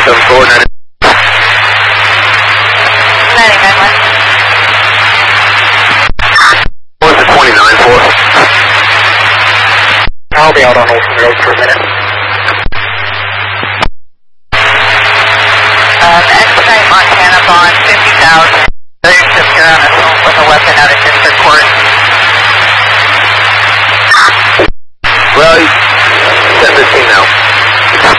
What's the 29 for? I'll be out on Olsen Road for a minute. Expedite Montana Bond 50,000. They're just here on a phone with a weapon.